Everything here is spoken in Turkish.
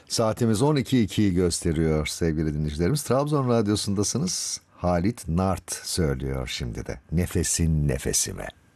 Saatimiz 12.2'yi gösteriyor sevgili dinleyicilerimiz. Trabzon Radyosu'ndasınız. Halit Nart söylüyor şimdi de. Nefesin nefesime.